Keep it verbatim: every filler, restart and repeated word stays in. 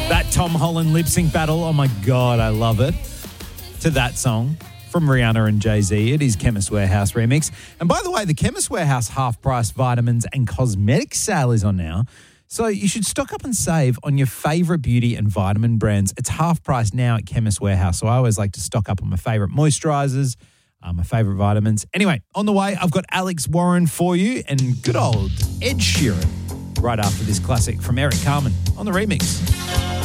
That Tom Holland lip sync battle, oh my God, I love it. To that song from Rihanna and Jay-Z. It is Chemist Warehouse remix. And by the way, the Chemist Warehouse half-price vitamins and cosmetics sale is on now. So you should stock up and save on your favourite beauty and vitamin brands. It's half price now at Chemist Warehouse. So I always like to stock up on my favourite moisturisers, uh, my favourite vitamins. Anyway, on the way, I've got Alex Warren for you and good old Ed Sheeran right after this classic from Eric Carmen on the remix.